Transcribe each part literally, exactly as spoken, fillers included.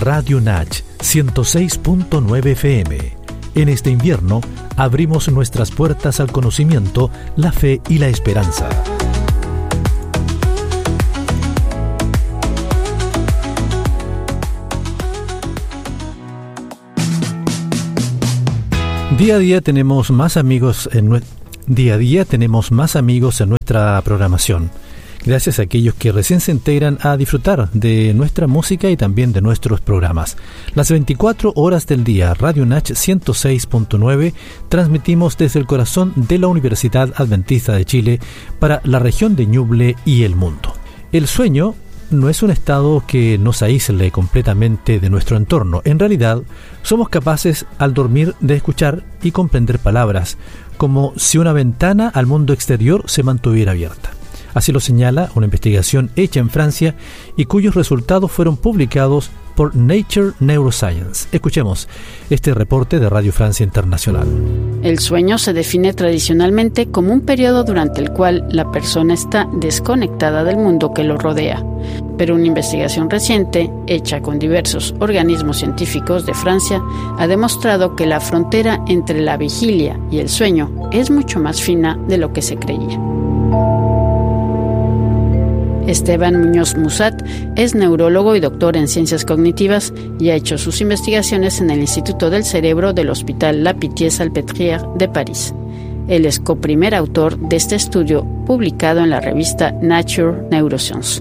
Radio Nach ciento seis punto nueve F M. En este invierno abrimos nuestras puertas al conocimiento, la fe y la esperanza. Día a día tenemos más amigos en nue- día a día tenemos más amigos en nuestra programación. Gracias a aquellos que recién se integran a disfrutar de nuestra música y también de nuestros programas. Las veinticuatro horas del día, Radio Nach ciento seis punto nueve, transmitimos desde el corazón de la Universidad Adventista de Chile para la región de Ñuble y el mundo. El sueño no es un estado que nos aísle completamente de nuestro entorno. En realidad, somos capaces al dormir de escuchar y comprender palabras, como si una ventana al mundo exterior se mantuviera abierta. Así lo señala una investigación hecha en Francia y cuyos resultados fueron publicados por Nature Neuroscience. Escuchemos este reporte de Radio Francia Internacional. El sueño se define tradicionalmente como un periodo durante el cual la persona está desconectada del mundo que lo rodea. Pero una investigación reciente, hecha con diversos organismos científicos de Francia, ha demostrado que la frontera entre la vigilia y el sueño es mucho más fina de lo que se creía. Esteban Muñoz Musat es neurólogo y doctor en ciencias cognitivas y ha hecho sus investigaciones en el Instituto del Cerebro del Hospital La Pitié-Salpêtrière de París. Él es coprimer autor de este estudio publicado en la revista Nature Neuroscience.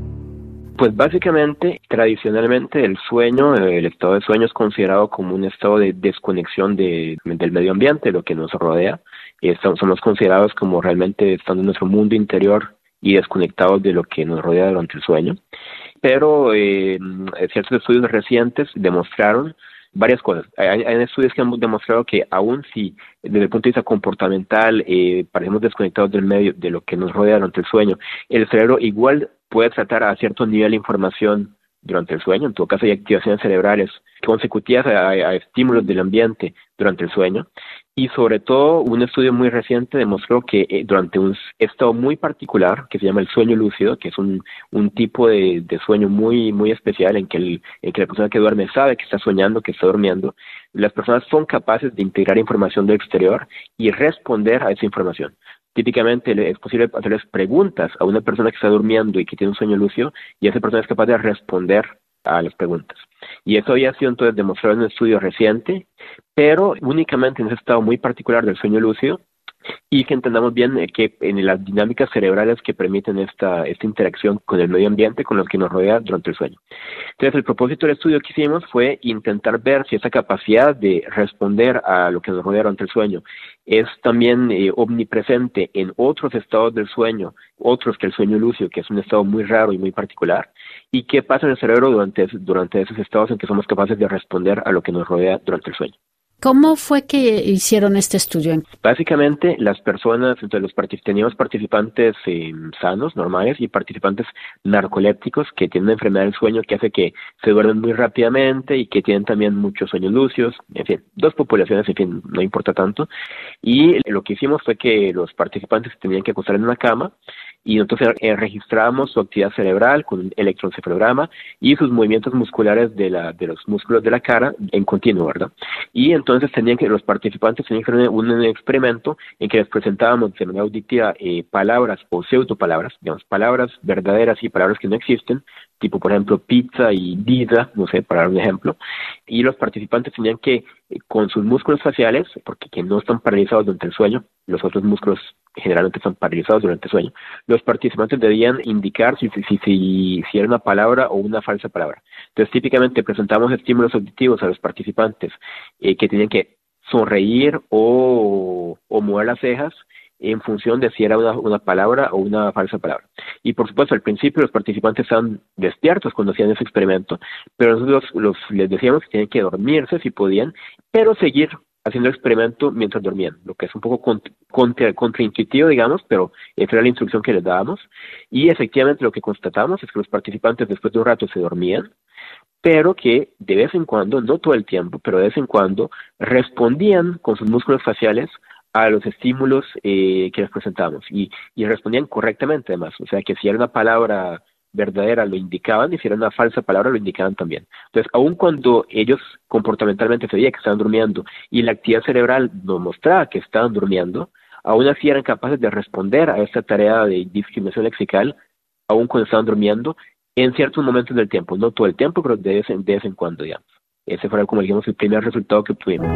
Pues básicamente, tradicionalmente el sueño, el estado de sueño es considerado como un estado de desconexión de, del medio ambiente, lo que nos rodea. Estamos, somos considerados como realmente estando en nuestro mundo interior y desconectados de lo que nos rodea durante el sueño. Pero eh, ciertos estudios recientes demostraron varias cosas. Hay, hay estudios que han demostrado que aun si desde el punto de vista comportamental eh, parecemos desconectados del medio, de lo que nos rodea durante el sueño, el cerebro igual puede tratar a cierto nivel de información durante el sueño. En todo caso hay activaciones cerebrales consecutivas a, a estímulos del ambiente durante el sueño. Y sobre todo, un estudio muy reciente demostró que eh, durante un estado muy particular, que se llama el sueño lúcido, que es un, un tipo de, de sueño muy muy especial en que, el, en que la persona que duerme sabe que está soñando, que está durmiendo, las personas son capaces de integrar información del exterior y responder a esa información. Típicamente es posible hacerles preguntas a una persona que está durmiendo y que tiene un sueño lúcido, y esa persona es capaz de responder a las preguntas. Y eso había sido entonces demostrado en un estudio reciente, pero únicamente en ese estado muy particular del sueño lúcido, y que entendamos bien eh, que en las dinámicas cerebrales que permiten esta, esta interacción con el medio ambiente, con lo que nos rodea durante el sueño. Entonces, el propósito del estudio que hicimos fue intentar ver si esa capacidad de responder a lo que nos rodea durante el sueño es también eh, omnipresente en otros estados del sueño, otros que el sueño lúcido, que es un estado muy raro y muy particular, y qué pasa en el cerebro durante, durante esos estados en que somos capaces de responder a lo que nos rodea durante el sueño. ¿Cómo fue que hicieron este estudio? Básicamente, las personas, entonces los partic- teníamos participantes eh, sanos, normales, y participantes narcolépticos que tienen una enfermedad del sueño que hace que se duermen muy rápidamente y que tienen también muchos sueños lúcidos. En fin, dos poblaciones, en fin, no importa tanto. Y lo que hicimos fue que los participantes tenían que acostar en una cama, y entonces eh, registramos su actividad cerebral con un electroencefalograma y sus movimientos musculares de la de los músculos de la cara en continuo, ¿verdad? Y entonces tenían que los participantes tenían que hacer un, un experimento en que les presentábamos de manera auditiva eh, palabras o pseudopalabras, digamos, palabras verdaderas y palabras que no existen, tipo por ejemplo pizza y vida, no sé, para dar un ejemplo, y los participantes tenían que, eh, con sus músculos faciales, porque que no están paralizados durante el sueño, los otros músculos generalmente están paralizados durante el sueño, los participantes debían indicar si, si, si, si, si era una palabra o una falsa palabra. Entonces típicamente presentamos estímulos auditivos a los participantes eh, que tenían que sonreír o, o mover las cejas en función de si era una, una palabra o una falsa palabra. Y por supuesto, al principio los participantes estaban despiertos cuando hacían ese experimento, pero nosotros los, les decíamos que tenían que dormirse si podían, pero seguir haciendo el experimento mientras dormían, lo que es un poco contra, contra, contraintuitivo, digamos, pero esa era la instrucción que les dábamos. Y efectivamente lo que constatamos es que los participantes después de un rato se dormían, pero que de vez en cuando, no todo el tiempo, pero de vez en cuando, respondían con sus músculos faciales a los estímulos eh, que les presentamos y, y respondían correctamente además. O sea que si era una palabra verdadera lo indicaban y si era una falsa palabra lo indicaban también. Entonces, aun cuando ellos comportamentalmente se veía que estaban durmiendo y la actividad cerebral nos mostraba que estaban durmiendo, aún así eran capaces de responder a esta tarea de discriminación lexical, aun cuando estaban durmiendo, en ciertos momentos del tiempo, no todo el tiempo, pero de vez en, de vez en cuando, digamos. Ese fue, como digamos, el primer resultado que obtuvimos.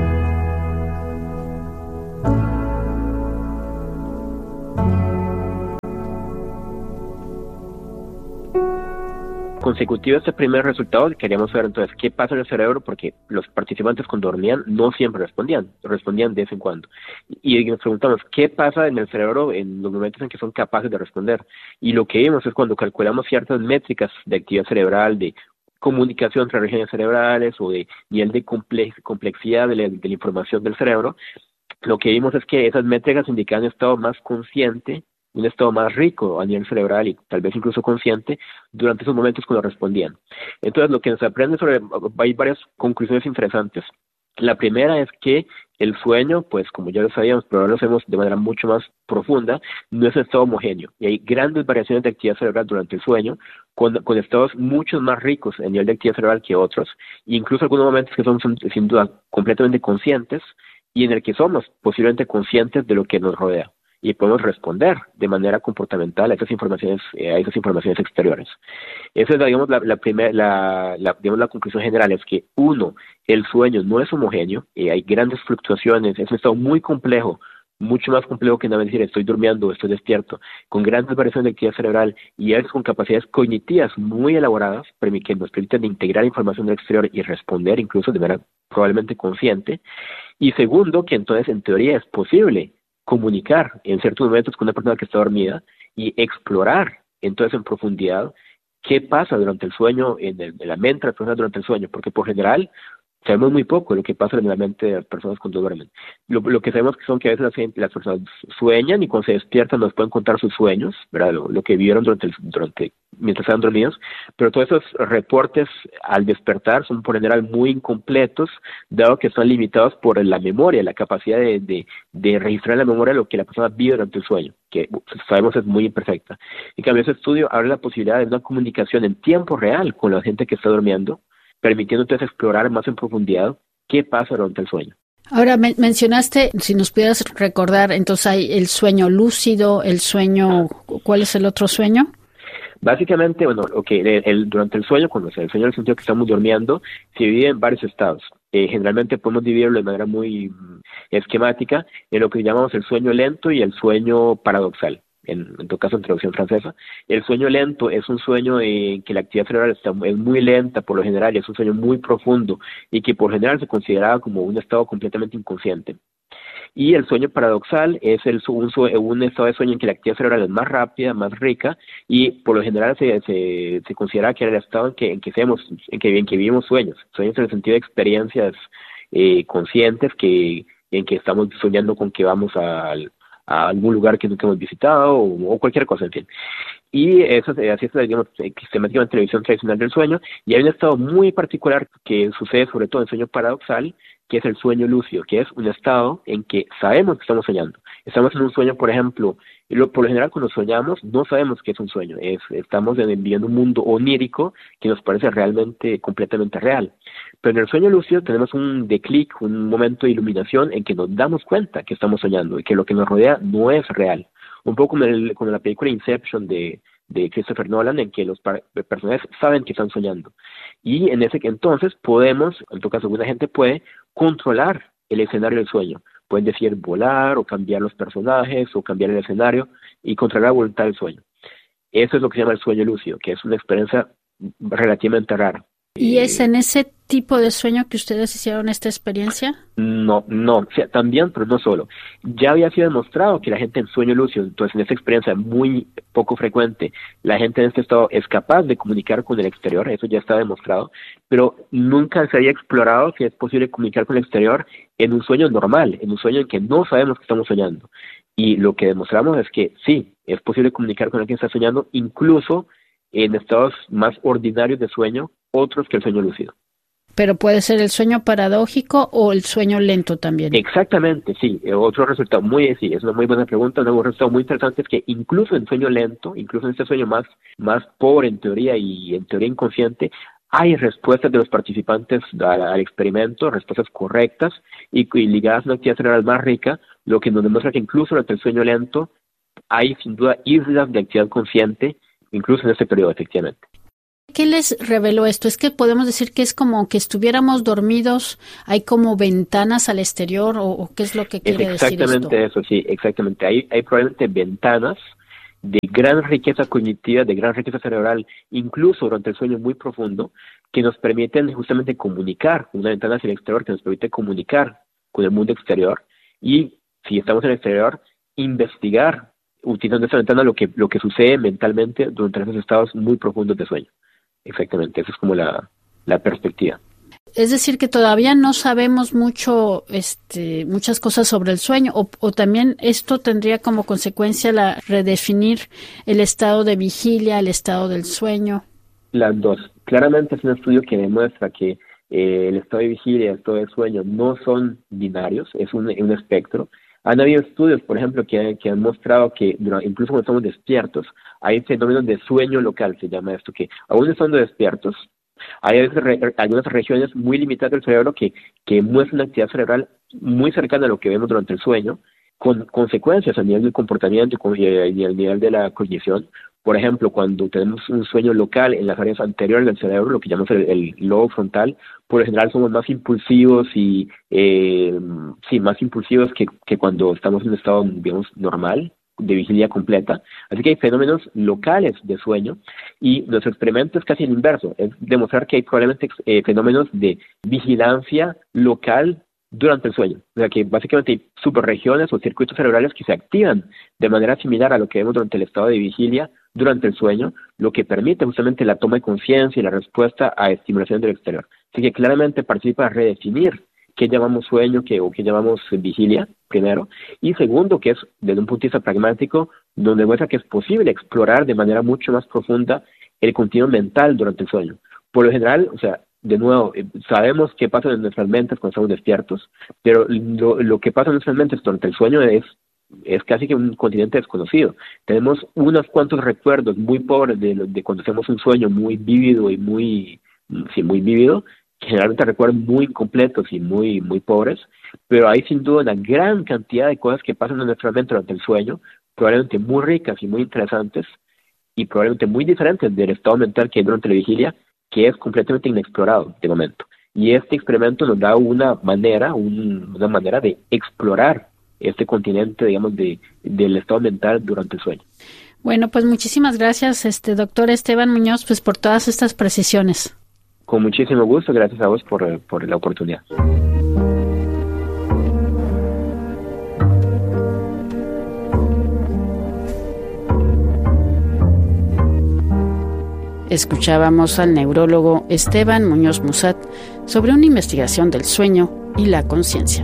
Consecutivo a este primer resultado, queríamos ver entonces qué pasa en el cerebro, porque los participantes cuando dormían no siempre respondían, respondían de vez en cuando. Y nos preguntamos, ¿qué pasa en el cerebro en los momentos en que son capaces de responder? Y lo que vimos es cuando calculamos ciertas métricas de actividad cerebral, de comunicación entre regiones cerebrales o de nivel de complex, complejidad de la, de la información del cerebro, lo que vimos es que esas métricas indicaban un estado más consciente, un estado más rico a nivel cerebral y tal vez incluso consciente durante esos momentos cuando respondían. Entonces, lo que nos aprende sobre, hay varias conclusiones interesantes. La primera es que el sueño, pues como ya lo sabíamos, pero ahora lo sabemos de manera mucho más profunda, no es un estado homogéneo. Y hay grandes variaciones de actividad cerebral durante el sueño, con, con estados mucho más ricos en nivel de actividad cerebral que otros, e incluso algunos momentos que son, son sin duda completamente conscientes y en el que somos posiblemente conscientes de lo que nos rodea. Y podemos responder de manera comportamental a esas informaciones, a esas informaciones exteriores. Esa es, digamos, la, la primera, la, la, digamos, la conclusión general es que, uno, el sueño no es homogéneo, y hay grandes fluctuaciones, es un estado muy complejo, mucho más complejo que nada decir estoy durmiendo o estoy despierto, con grandes variaciones de actividad cerebral y a veces con capacidades cognitivas muy elaboradas que nos permiten integrar información del exterior y responder incluso de manera probablemente consciente. Y segundo, que entonces en teoría es posible comunicar en ciertos momentos con una persona que está dormida y explorar entonces en profundidad qué pasa durante el sueño, en, el, en la mente de las personas durante el sueño, porque por general sabemos muy poco de lo que pasa en la mente de las personas cuando duermen. Lo, lo que sabemos que son que a veces las, las personas sueñan y cuando se despiertan nos pueden contar sus sueños, ¿verdad? Lo, lo que vivieron durante, el, durante mientras estaban dormidos, pero todos esos reportes al despertar son por general muy incompletos, dado que están limitados por la memoria, la capacidad de, de, de registrar en la memoria lo que la persona vive durante el sueño, que sabemos es muy imperfecta. En cambio, ese estudio abre la posibilidad de una comunicación en tiempo real con la gente que está durmiendo, permitiendo entonces explorar más en profundidad qué pasa durante el sueño. Ahora, men- mencionaste, si nos pudieras recordar, entonces hay el sueño lúcido, el sueño, ¿cuál es el otro sueño? Básicamente, bueno, okay, el, el, durante el sueño, cuando el sueño en el sentido que estamos durmiendo, se divide en varios estados. Eh, generalmente podemos dividirlo de manera muy mm, esquemática en lo que llamamos el sueño lento y el sueño paradoxal. En, en todo caso, en traducción francesa. El sueño lento es un sueño en que la actividad cerebral está, es muy lenta por lo general, y es un sueño muy profundo y que por general se consideraba como un estado completamente inconsciente. Y el sueño paradoxal es el, un, un estado de sueño en que la actividad cerebral es más rápida, más rica, y por lo general se, se, se considera que era el estado en que, en que, seamos, en que, en que vivimos sueños, sueños en el sentido de experiencias eh, conscientes, que, en que estamos soñando con que vamos al a algún lugar que nunca hemos visitado o, o cualquier cosa, en fin. Y eso así es, digamos, sistemáticamente la visión tradicional del sueño, y hay un estado muy particular que sucede sobre todo en el sueño paradoxal, que es el sueño lúcido, que es un estado en que sabemos que estamos soñando. Estamos en un sueño, por ejemplo, y lo, por lo general cuando soñamos no sabemos que es un sueño, es, estamos viviendo un mundo onírico que nos parece realmente, completamente real. Pero en el sueño lúcido tenemos un declic, un momento de iluminación en que nos damos cuenta que estamos soñando y que lo que nos rodea no es real. Un poco como, el, como la película Inception de, de Christopher Nolan, en que los par- personajes saben que están soñando. Y en ese entonces podemos, en todo caso alguna gente puede, controlar el escenario del sueño. Pueden decir volar o cambiar los personajes o cambiar el escenario y controlar la voluntad del sueño. Eso es lo que se llama el sueño lúcido, que es una experiencia relativamente rara. ¿Y es en ese tipo de sueño que ustedes hicieron esta experiencia? No, no, o sea, también, pero no solo. Ya había sido demostrado que la gente en sueño lúcido, entonces en esta experiencia muy poco frecuente, la gente en este estado es capaz de comunicar con el exterior, eso ya está demostrado, pero nunca se había explorado que es posible comunicar con el exterior en un sueño normal, en un sueño en que no sabemos que estamos soñando. Y lo que demostramos es que sí, es posible comunicar con alguien que está soñando, incluso en estados más ordinarios de sueño, otros que el sueño lúcido. Pero puede ser el sueño paradójico o el sueño lento también. Exactamente, sí. Otro resultado muy, sí, es una muy buena pregunta. Un resultado muy interesante es que incluso en sueño lento, incluso en este sueño más, más pobre en teoría y en teoría inconsciente, hay respuestas de los participantes al, al experimento, respuestas correctas y, y ligadas a una actividad cerebral más rica, lo que nos demuestra que incluso durante el sueño lento hay sin duda islas de actividad consciente, incluso en este periodo, efectivamente. ¿Qué les reveló esto? Es que podemos decir que es como que estuviéramos dormidos, hay como ventanas al exterior, o, o ¿qué es lo que quiere decir esto? Exactamente eso, sí, exactamente. Hay, hay probablemente ventanas de gran riqueza cognitiva, de gran riqueza cerebral, incluso durante el sueño muy profundo, que nos permiten justamente comunicar, una ventana hacia el exterior que nos permite comunicar con el mundo exterior y, si estamos en el exterior, investigar, utilizando esa ventana, lo que, lo que sucede mentalmente durante esos estados muy profundos de sueño. Exactamente, esa es como la, la perspectiva. Es decir, que todavía no sabemos mucho, este, muchas cosas sobre el sueño, o, o también esto tendría como consecuencia la redefinir el estado de vigilia, el estado del sueño. Las dos. Claramente es un estudio que demuestra que eh, el estado de vigilia y el estado de sueño no son binarios, es un, un espectro. Han habido estudios, por ejemplo, que, que han mostrado que durante, incluso cuando estamos despiertos, hay fenómenos de sueño local, se llama esto, que aún estando despiertos, hay a veces re, algunas regiones muy limitadas del cerebro que, que muestran una actividad cerebral muy cercana a lo que vemos durante el sueño, con consecuencias a nivel del comportamiento y al nivel de la cognición. Por ejemplo, cuando tenemos un sueño local en las áreas anteriores del cerebro, lo que llamamos el, el lobo frontal, por lo general somos más impulsivos y eh, sí, más impulsivos que, que cuando estamos en un estado, digamos, normal, de vigilia completa. Así que hay fenómenos locales de sueño y nuestro experimento es casi el inverso, es demostrar que hay probablemente eh, fenómenos de vigilancia local durante el sueño. O sea que básicamente hay superregiones o circuitos cerebrales que se activan de manera similar a lo que vemos durante el estado de vigilia durante el sueño, lo que permite justamente la toma de conciencia y la respuesta a estimulación del exterior. Así que claramente participa a redefinir qué llamamos sueño qué, o qué llamamos vigilia, primero, y segundo, que es desde un punto de vista pragmático, donde muestra que es posible explorar de manera mucho más profunda el contenido mental durante el sueño. Por lo general, o sea, de nuevo, sabemos qué pasa en nuestras mentes cuando estamos despiertos, pero lo, lo que pasa en nuestras mentes durante el sueño es, es casi que un continente desconocido. Tenemos unos cuantos recuerdos muy pobres de, de cuando hacemos un sueño muy vívido y muy, sí, muy vívido, generalmente recuerdos muy incompletos y muy, muy pobres, pero hay sin duda una gran cantidad de cosas que pasan en nuestra mente durante el sueño, probablemente muy ricas y muy interesantes, y probablemente muy diferentes del estado mental que hay durante la vigilia, que es completamente inexplorado de momento. Y este experimento nos da una manera, un, una manera de explorar este continente, digamos, de, del estado mental durante el sueño. Bueno, pues muchísimas gracias, este doctor Esteban Muñoz, pues por todas estas precisiones. Con muchísimo gusto, gracias a vos por, por la oportunidad. Escuchábamos al neurólogo Esteban Muñoz Musat sobre una investigación del sueño y la conciencia.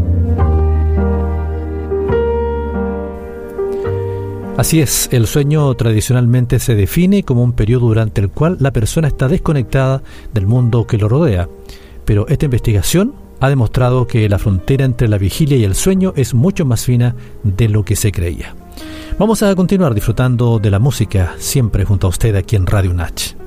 Así es, el sueño tradicionalmente se define como un periodo durante el cual la persona está desconectada del mundo que lo rodea. Pero esta investigación ha demostrado que la frontera entre la vigilia y el sueño es mucho más fina de lo que se creía. Vamos a continuar disfrutando de la música, siempre junto a usted aquí en Radio Natch.